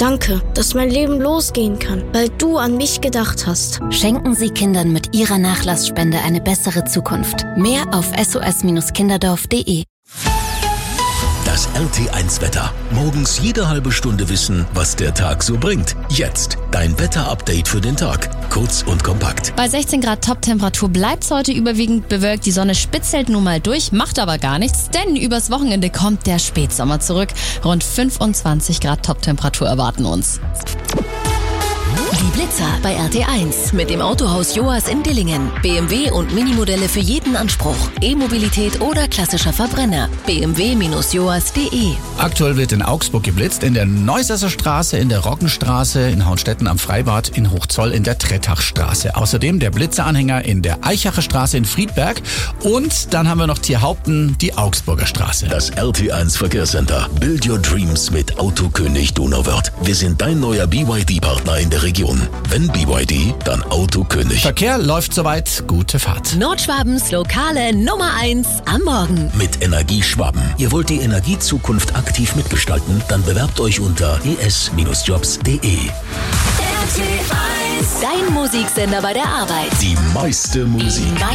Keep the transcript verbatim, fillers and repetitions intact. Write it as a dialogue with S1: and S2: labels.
S1: Danke, dass mein Leben losgehen kann, weil du an mich gedacht hast.
S2: Schenken Sie Kindern mit Ihrer Nachlassspende eine bessere Zukunft. Mehr auf s o s kinderdorf punkt d e.
S3: Das R T eins Wetter. Morgens jede halbe Stunde wissen, was der Tag so bringt. Jetzt dein Wetter-Update für den Tag. Kurz und kompakt.
S4: Bei sechzehn Grad Top-Temperatur bleibt es heute überwiegend bewölkt. Die Sonne spitzelt nun mal durch, macht aber gar nichts, denn übers Wochenende kommt der Spätsommer zurück. Rund fünfundzwanzig Grad Top-Temperatur erwarten uns.
S2: Die Blitzer bei R T eins mit dem Autohaus Joas in Dillingen. B M W und Minimodelle für jeden Anspruch. E-Mobilität oder klassischer Verbrenner. b m w Bindestrich joas punkt d e.
S5: Aktuell wird in Augsburg geblitzt, in der Neusesser Straße, in der Roggenstraße, in Hauenstetten am Freibad, in Hochzoll, in der Trettachstraße. Außerdem der Blitzeranhänger in der Eichacher Straße in Friedberg. Und dann haben wir noch Tierhaupten, die Augsburger Straße.
S3: Das R T eins Verkehrscenter. Build your dreams mit Autokönig Donauwörth. Wir sind dein neuer B Y D-Partner in der Region. Wenn B Y D, dann Autokönig.
S5: Verkehr läuft soweit. Gute Fahrt.
S2: Nordschwabens lokale Nummer eins am Morgen.
S3: Mit Energieschwaben. Ihr wollt die Energiezukunft aktiv mitgestalten? Dann bewerbt euch unter e s jobs punkt d e.
S2: R T eins. Dein Musiksender bei der Arbeit.
S3: Die meiste Musik.